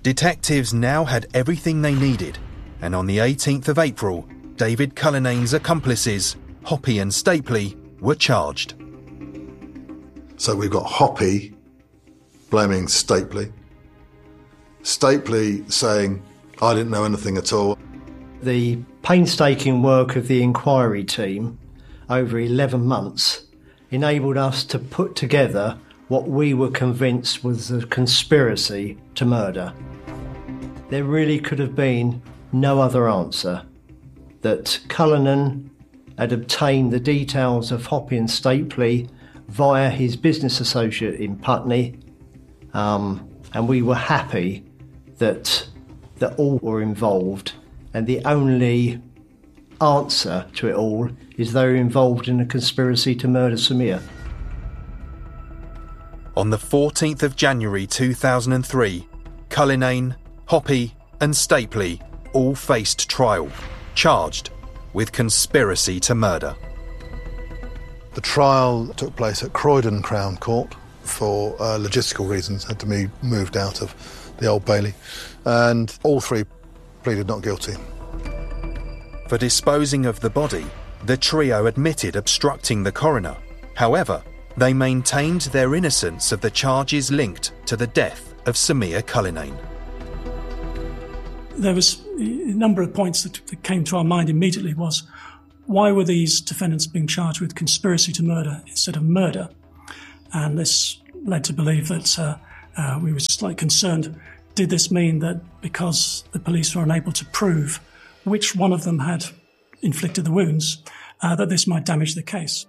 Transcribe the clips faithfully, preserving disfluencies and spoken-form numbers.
Detectives now had everything they needed, and on the eighteenth of April, David Cullinane's accomplices, Hoppy and Stapley, were charged. So we've got Hoppy blaming Stapley, Stapley saying, I didn't know anything at all. The painstaking work of the inquiry team over eleven months enabled us to put together what we were convinced was a conspiracy to murder. There really could have been no other answer. That Cullinan had obtained the details of Hoppy and Stapley via his business associate in Putney, um, and we were happy that, that all were involved, and the only answer to it all is they were involved in a conspiracy to murder Samir. On the fourteenth of January two thousand three, Cullinane, Hoppy and Stapley all faced trial, charged with conspiracy to murder. The trial took place at Croydon Crown Court for uh, logistical reasons, had to be moved out of the Old Bailey, and all three pleaded not guilty. For disposing of the body, the trio admitted obstructing the coroner. However, they maintained their innocence of the charges linked to the death of Samir Cullinane. There was a number of points that, that came to our mind immediately was, why were these defendants being charged with conspiracy to murder instead of murder? And this led to believe that uh, uh, we were slightly concerned, did this mean that because the police were unable to prove which one of them had inflicted the wounds, uh, that this might damage the case?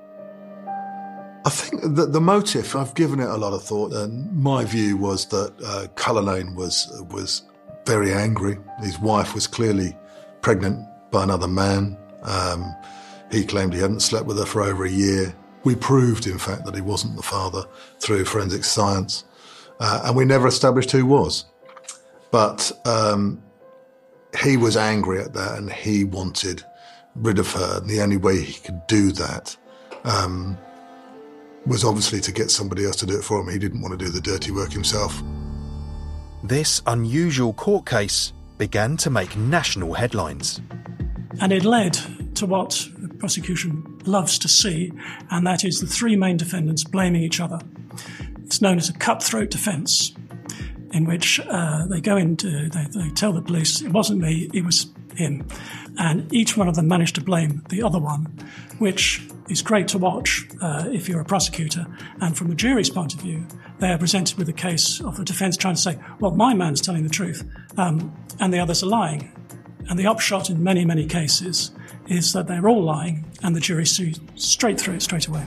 I think that the motive, I've given it a lot of thought, and my view was that uh, Cullinane was was very angry. His wife was clearly pregnant by another man. Um, he claimed he hadn't slept with her for over a year. We proved, in fact, that he wasn't the father through forensic science, uh, and we never established who was. But um, he was angry at that, and he wanted rid of her, and the only way he could do that um, was obviously to get somebody else to do it for him. He didn't want to do the dirty work himself. This unusual court case began to make national headlines. And it led to what the prosecution loves to see, and that is the three main defendants blaming each other. It's known as a cutthroat defence, in which uh, they go into, they, they tell the police, it wasn't me, it was him. And each one of them managed to blame the other one, which is great to watch uh, if you're a prosecutor. And from the jury's point of view, they are presented with a case of the defence trying to say, well, my man's telling the truth, um, and the others are lying. And the upshot in many, many cases is that they're all lying, and the jury sees straight through it straight away.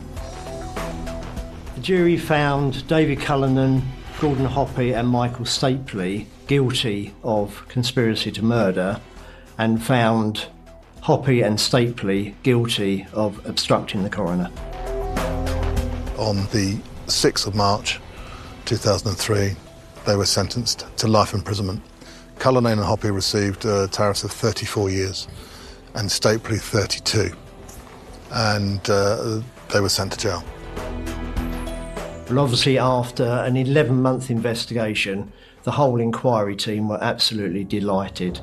The jury found David Cullinan, Gordon Hoppy and Michael Stapley guilty of conspiracy to murder, and found Hoppy and Stapley guilty of obstructing the coroner. On the sixth of March two thousand three, they were sentenced to life imprisonment. Cullinane and Hoppy received uh, tariffs of thirty-four years and Stapley thirty-two, and uh, they were sent to jail. Well, obviously after an eleven-month investigation, the whole inquiry team were absolutely delighted.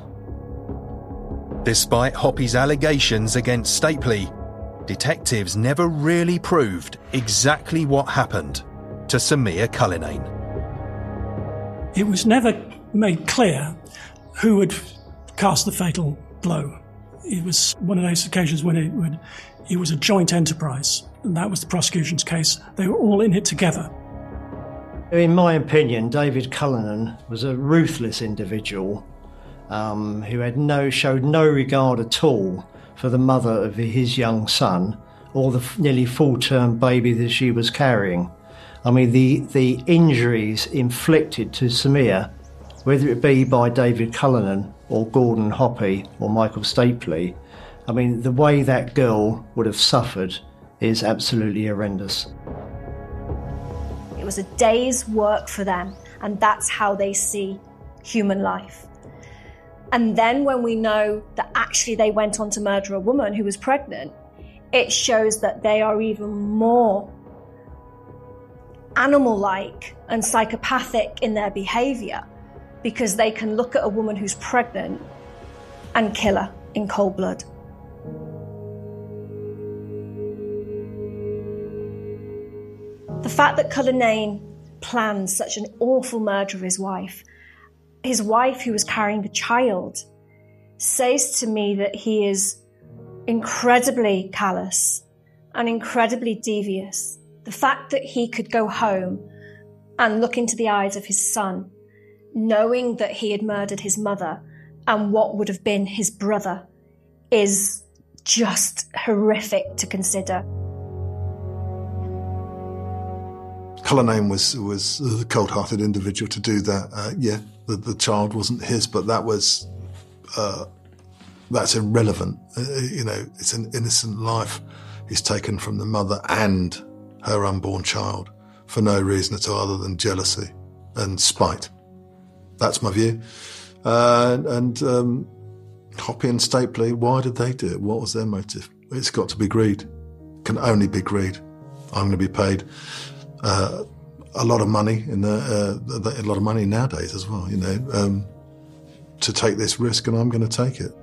Despite Hoppy's allegations against Stapley, detectives never really proved exactly what happened to Samir Cullinane. It was never made clear who had cast the fatal blow. It was one of those occasions when it, when it was a joint enterprise, and that was the prosecution's case. They were all in it together. In my opinion, David Cullinan was a ruthless individual um, who had no showed no regard at all for the mother of his young son or the nearly full-term baby that she was carrying. I mean, the, the injuries inflicted to Samir, whether it be by David Cullinan or Gordon Hoppy or Michael Stapley, I mean, the way that girl would have suffered is absolutely horrendous. It was a day's work for them, and that's how they see human life. And then when we know that actually they went on to murder a woman who was pregnant, it shows that they are even more animal-like and psychopathic in their behaviour. because they can look at a woman who's pregnant and kill her in cold blood. The fact that Cullinane planned such an awful murder of his wife, his wife who was carrying the child, says to me that he is incredibly callous and incredibly devious. The fact that he could go home and look into the eyes of his son, knowing that he had murdered his mother and what would have been his brother, is just horrific to consider. Cullinane was was a cold-hearted individual to do that. Uh, yeah, the, the child wasn't his, but that was uh, that's irrelevant. Uh, you know, it's an innocent life he's taken from the mother and her unborn child for no reason at all other than jealousy and spite. That's my view. Uh, and um, Hoppy and Stapley, why did they do it? What was their motive? It's got to be greed. It can only be greed. I'm going to be paid uh, a lot of money in the, uh, a lot of money nowadays as well, you know, um, to take this risk, and I'm going to take it.